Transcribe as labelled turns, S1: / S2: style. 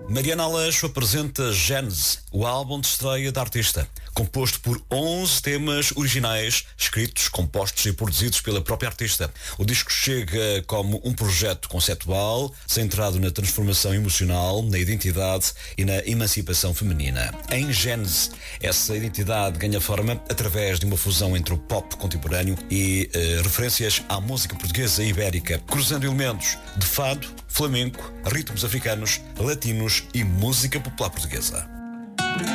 S1: Mariana Aleixo apresenta Gênese, o álbum de estreia da artista, composto por 11 temas originais, escritos, compostos e produzidos pela própria artista. O disco chega como um projeto conceptual, centrado na transformação emocional, na identidade e na emancipação feminina. Em Gênese, essa identidade ganha forma através de uma fusão entre o pop contemporâneo e referências à música portuguesa e ibérica, cruzando elementos de fado, flamenco, ritmos africanos, latinos e música popular portuguesa.